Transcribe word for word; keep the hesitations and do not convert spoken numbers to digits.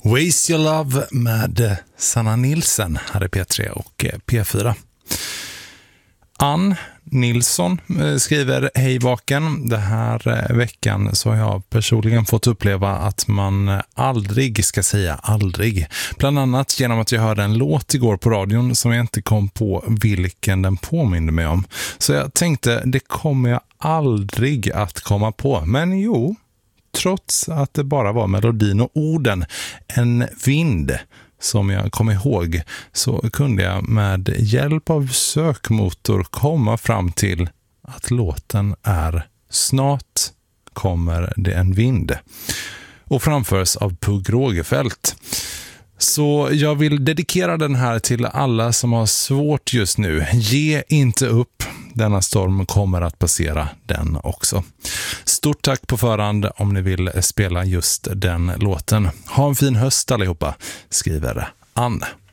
Waste Your Love med Sanna Nilsen här i P tre och P fyra. Ann Nilsson skriver: hej vaken. Det här veckan så har jag personligen fått uppleva att man aldrig ska säga aldrig. Bland annat genom att jag hörde en låt igår på radion som jag inte kom på vilken den påminner mig om. Så jag tänkte, det kommer jag aldrig att komma på. Men jo, trots att det bara var melodin och orden, en vind som jag kom ihåg, så kunde jag med hjälp av sökmotor komma fram till att låten är Snart kommer det en vind och framförs av Pugh Rogefeldt. Så jag vill dedikera den här till alla som har svårt just nu. Ge inte upp. Denna storm kommer att passera den också. Stort tack på förhand om ni vill spela just den låten. Ha en fin höst allihopa, skriver Ann.